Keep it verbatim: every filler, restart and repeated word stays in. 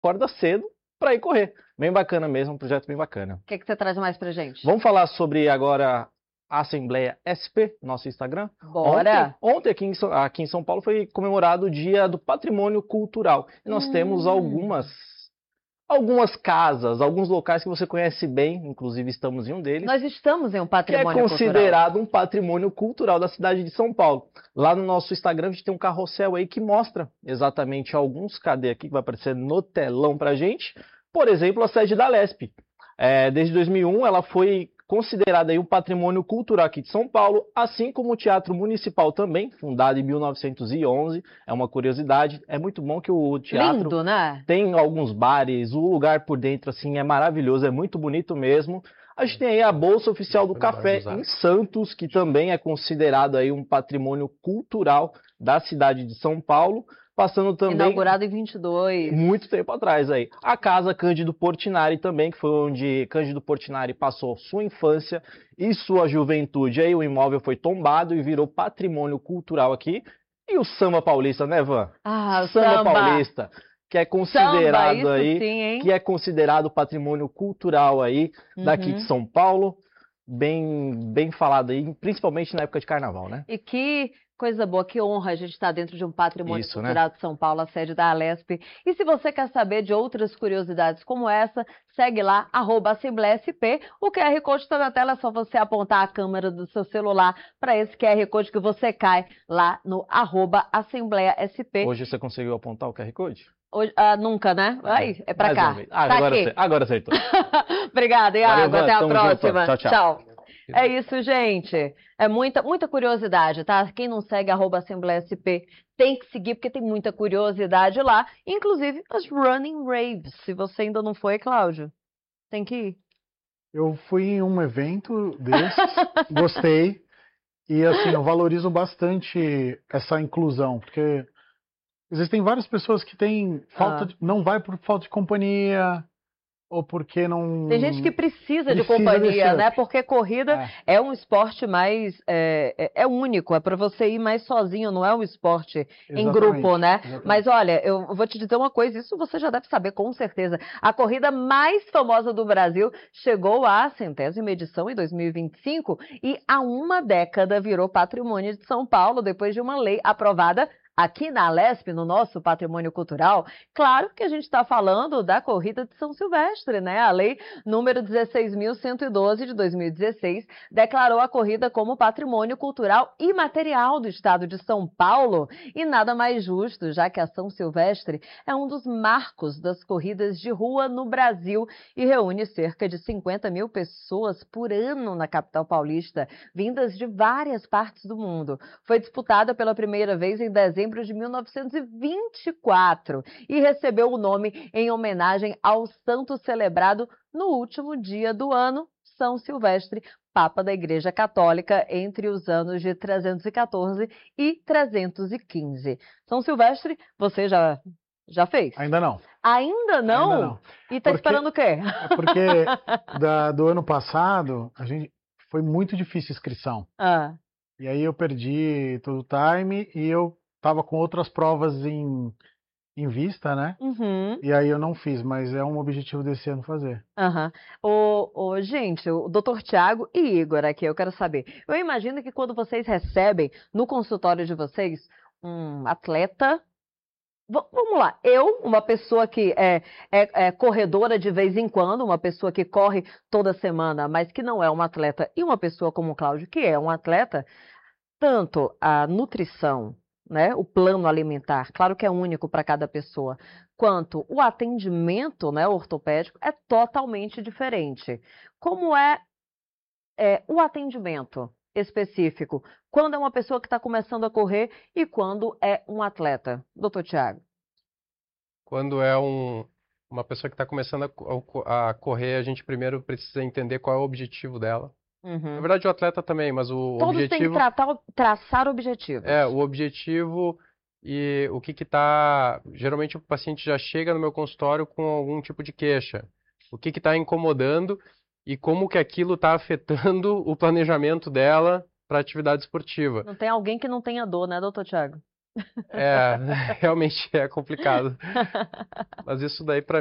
acorda cedo para ir correr. Bem bacana mesmo, um projeto bem bacana. O que, que você traz mais pra gente? Vamos falar sobre agora a Assembleia S P, nosso Instagram. Bora! Ontem, ontem aqui, em, São- aqui em São Paulo foi comemorado o Dia do Patrimônio Cultural. E nós Hum. temos algumas, algumas casas, alguns locais que você conhece bem, inclusive estamos em um deles. Nós estamos em um Que é patrimônio considerado um patrimônio cultural da cidade de São Paulo. Lá no nosso Instagram a gente tem um carrossel aí que mostra exatamente alguns, cadê aqui, que vai aparecer no telão pra gente. Por exemplo, a sede da Lesp. É, desde dois mil e um ela foi considerada aí um patrimônio cultural aqui de São Paulo, assim como o Teatro Municipal também, fundado em mil novecentos e onze. É uma curiosidade, é muito bom que o teatro Lindo, né? tem alguns bares, o lugar por dentro assim é maravilhoso, é muito bonito mesmo. A gente tem aí a Bolsa Oficial do Café em Santos, que também é considerado aí um patrimônio cultural da cidade de São Paulo, passando também Inaugurado em vinte e dois. muito tempo atrás aí. A Casa Cândido Portinari também, que foi onde Cândido Portinari passou sua infância e sua juventude. Aí o imóvel foi tombado e virou patrimônio cultural aqui. E o Samba Paulista, né, Van? Ah, o Samba, samba. Paulista, que é Samba, considerado isso aí, sim, hein? que é considerado patrimônio cultural aí daqui Uhum. de São Paulo, bem bem falado aí, principalmente na época de carnaval, né? E que coisa boa, que honra a gente estar dentro de um patrimônio Isso, né? cultural de São Paulo, a sede da Alesp. E se você quer saber de outras curiosidades como essa, segue lá, arroba Assembleia S P. O Q R Code está na tela, é só você apontar a câmera do seu celular para esse Q R Code que você cai lá no arroba Assembleia S P. Hoje você conseguiu apontar o Q R Code? Hoje, ah, nunca, né? Ai, é pra Mais cá. uma vez. Ah, Tá agora, aqui. acer- agora acertou. Obrigada, Iago. Valeu, Van. Até a Tamo junto. próxima. Tchau, tchau. É isso, gente. É muita, muita curiosidade, tá? Quem não segue arroba Assembleia S P tem que seguir, porque tem muita curiosidade lá. Inclusive as Running Raves. Se você ainda não foi, Cláudio, tem que ir. Eu fui em um evento desses, gostei. E assim, eu valorizo bastante essa inclusão, porque existem várias pessoas que têm falta Ah. de, não vai por falta de companhia, ou porque não... Tem gente que precisa, de Precisa companhia, desse né? up. Porque corrida É. é um esporte mais... É, é, é único, é para você ir mais sozinho, não é um esporte em Exatamente, grupo, né? exatamente. Mas olha, eu vou te dizer uma coisa, isso você já deve saber com certeza. A corrida mais famosa do Brasil chegou à centésima edição em dois mil e vinte e cinco e há uma década virou patrimônio de São Paulo, depois de uma lei aprovada aqui na Alesp, no nosso patrimônio cultural. Claro que a gente está falando da corrida de São Silvestre, né? A lei número dezesseis mil cento e doze de dois mil e dezesseis declarou a corrida como patrimônio cultural imaterial do estado de São Paulo. E nada mais justo, já que a São Silvestre é um dos marcos das corridas de rua no Brasil e reúne cerca de cinquenta mil pessoas por ano na capital paulista, vindas de várias partes do mundo. Foi disputada pela primeira vez em dezembro de mil novecentos e vinte e quatro e recebeu o nome em homenagem ao santo celebrado no último dia do ano, São Silvestre, Papa da Igreja Católica, entre os anos de trezentos e quatorze e trezentos e quinze. São Silvestre, você já, já fez? Ainda não. Ainda não? Ainda não. E tá Porque- esperando o quê? É porque da- do ano passado, a gente, foi muito difícil a inscrição. Ah, E aí eu perdi todo o time e eu tava com outras provas em, em vista, né? uhum. E aí eu não fiz, mas é um objetivo desse ano fazer. Aham. Ô, ô, gente, o doutor Tiago e Igor aqui, eu quero saber. Eu imagino que quando vocês recebem no consultório de vocês um atleta. Va- Vamos lá, eu, uma pessoa que é, é, é corredora de vez em quando, uma pessoa que corre toda semana, mas que não é uma atleta, e uma pessoa como o Cláudio, que é um atleta, tanto a nutrição, né, o plano alimentar, claro que é único para cada pessoa, quanto o atendimento, né, ortopédico é totalmente diferente. Como é, é, o atendimento específico? Quando é uma pessoa que está começando a correr e quando é um atleta? Doutor Tiago. Quando é um, uma pessoa que está começando a, co- a correr, a gente primeiro precisa entender qual é o objetivo dela. Na Uhum. verdade, o atleta também, mas o Todos têm que objetivo tratar, traçar objetivos. é o objetivo e o que que tá. Geralmente o paciente já chega no meu consultório com algum tipo de queixa. O que que está incomodando e como que aquilo está afetando o planejamento dela para a atividade esportiva. Não tem alguém que não tenha dor, né, doutor Tiago? É, realmente é complicado. Mas isso daí, para